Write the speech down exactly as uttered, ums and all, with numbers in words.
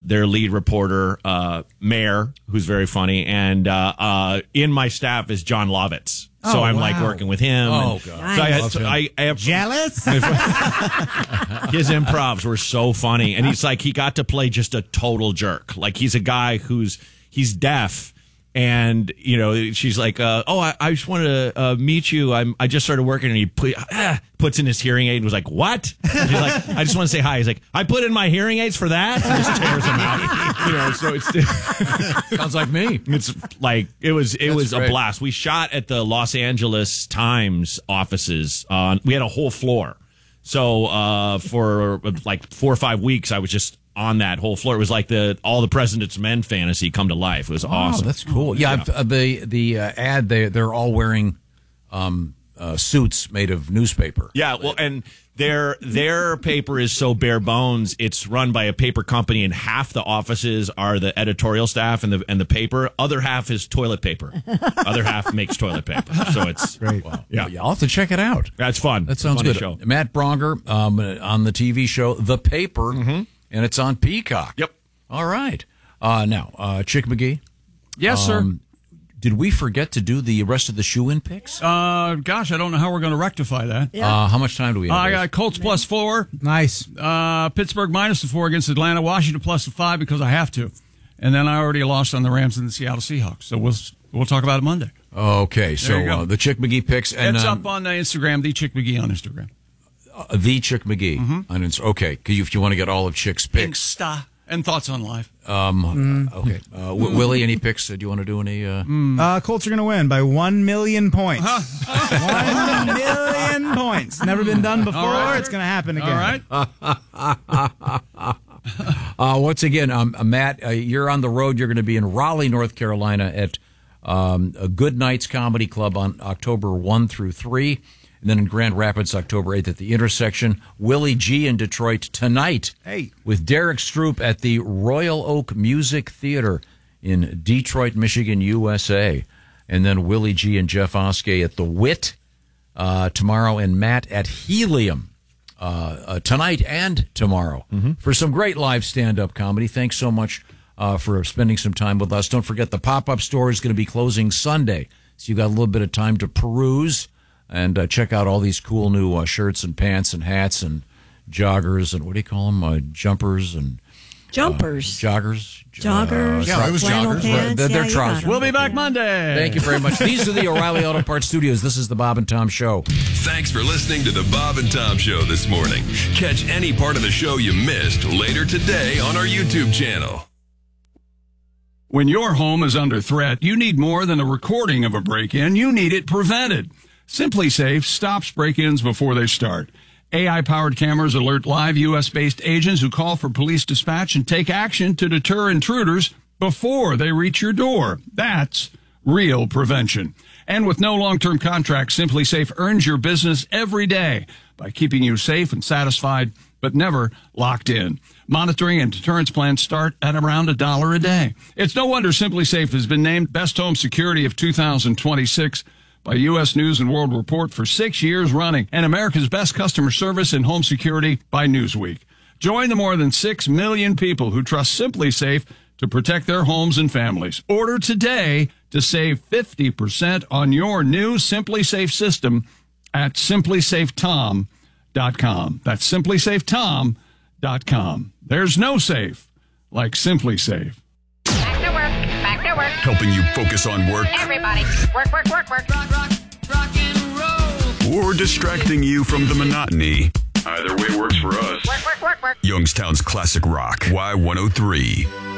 their lead reporter, uh, Mayor, who's very funny, and uh, uh, in my staff is John Lovitz. So oh, I'm wow. like working with him. Oh, and, God. So I, had, so I, I have, Jealous? his improvs were so funny. And he's like, he got to play just a total jerk. Like, he's a guy who's, he's deaf. And, you know, she's like, uh, oh, I, I just wanted to uh, meet you. I'm, I just started working. And he put, ah, puts in his hearing aid and was like, what? And he's like, I just want to say hi. He's like, I put in my hearing aids for that? And just tears him out. You know, so it's... Sounds like me. It's like, it was, it That's was great. a blast. We shot at the Los Angeles Times offices. Uh, we had a whole floor. So uh, for like four or five weeks, I was just on that whole floor. It was like the all the President's Men fantasy come to life. It was Oh, awesome. that's cool. Yeah, Yeah. I've- uh, the the uh, ad they they're all wearing um, uh, suits made of newspaper. Yeah, well, and their their paper is so bare bones. It's run by a paper company, and half the offices are the editorial staff and the and the paper. Other half is toilet paper. Other half makes toilet paper. So it's Great. Wow. Yeah. Yeah, I'll have to check it out. That's fun. That sounds Funny good. Show. Matt Bronger um, on the T V show The Paper, and it's on Peacock. Yep. All right. Uh, now, uh, Chick McGee. Yes, Um, did we forget to do the rest of the shoe-in picks? sir. Uh, gosh, I don't know how we're going to rectify that. Uh, how much time do we have? I got Colts plus four, Nice. uh, Pittsburgh minus the four against Atlanta, Washington plus the five because I have to, and then I already lost on the Rams and the Seattle Seahawks. So we'll we'll talk about it Monday. Okay, so you go. uh, the Chick McGee picks and it's um, up on uh, Instagram, the Chick McGee on Instagram. uh, the Chick McGee on Insta- okay, 'cause if you want to get all of Chick's picks. Insta and thoughts on life. Um, okay, uh, w- Willie, any picks? Do you want to do any? Uh, Uh, Colts are going to win by one million points. one million points. Never been done before. All right. It's going to happen again. All right. Uh, once again, um, uh, Matt, uh, you're on the road. You're going to be in Raleigh, North Carolina at um, a Good Nights Comedy Club on October first through three. And then in Grand Rapids, October eighth at the Intersection. Willie G in Detroit tonight Hey. with Derek Stroop at the Royal Oak Music Theater in Detroit, Michigan, U S A. And then Willie G and Jeff Oskey at the Wit uh, tomorrow, and Matt at Helium. Uh, uh, tonight and tomorrow for some great live stand-up comedy. Thanks so much uh, for spending some time with us. Don't forget the pop-up store is going to be closing Sunday, so you got a little bit of time to peruse and uh, check out all these cool new uh, shirts and pants and hats and joggers and what do you call them? Uh, jumpers and Jumpers. uh, joggers. Joggers. Uh, Yeah, it was flannel joggers. pants. They're, they're Yeah, you trousers. got 'em. We'll be back Monday. Thank you very much. These are the O'Reilly Auto Parts Studios. This is the Bob and Tom Show. Thanks for listening to the Bob and Tom Show this morning. Catch any part of the show you missed later today on our YouTube channel. When your home is under threat, you need more than a recording of a break-in. You need it prevented. Simply Safe stops break-ins before they start. A I-powered cameras alert live U S-based agents who call for police dispatch and take action to deter intruders before they reach your door. That's real prevention. And with no long-term contract, Simply Safe earns your business every day by keeping you safe and satisfied, but never locked in. Monitoring and deterrence plans start at around a dollar a day. It's no wonder Simply Safe has been named Best Home Security of two thousand twenty-six by U S News and World Report for six years running, and America's Best Customer Service in Home Security by Newsweek. Join the more than six million people who trust Simply Safe to protect their homes and families. Order today to save fifty percent on your new Simply Safe system at simply safe tom dot com. That's simply safe tom dot com. There's no safe like Simply Safe. Back to work. Back to work. Helping you focus on work Everybody, work, work, work, work. Rock, rock, rock and roll. or distracting you from the monotony. Either way works for us. Work, work, work, work. Youngstown's Classic Rock, Y one oh three.